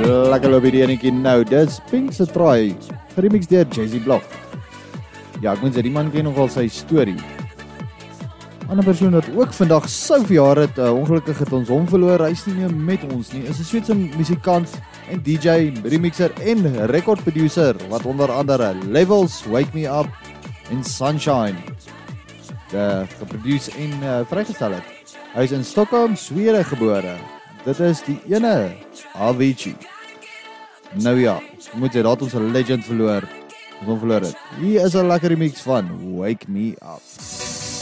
Lekker loop hierdie enetjie nou. Dis Pink se Try, geremix deur Jay-Z Block. Ja, ek moet sê, die man ken nogal sy storie. Ander persoon wat ook vandag sou verjaar het, ongelukkig het ons hom verloor, hy is nie meer met ons nie, is 'n Sweedse musikant en DJ, remixer en recordproducer, wat onder andere Levels, Wake Me Up en Sunshine geproduce en vrygestel het. Hy is in Stockholm, Swede gebore. Dit is die ene, Avicii. Nou ja, ek moet sê, daar het ons 'n legend verloor, ons hom verloor het. Hier is 'n lekker remix van Wake Me Up.